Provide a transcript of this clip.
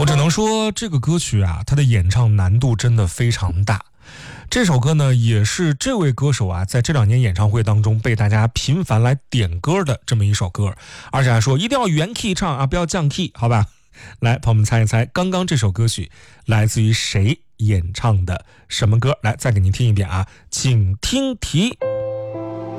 我只能说这个歌曲啊，它的演唱难度真的非常大。这首歌呢，也是这位歌手啊，在这2年演唱会当中被大家频繁来点歌的这么一首歌，而且还说一定要原 key 唱啊，不要降 key， 好吧？来，朋友们猜一猜，刚刚这首歌曲来自于谁演唱的什么歌？来，再给您听一遍啊，请听题。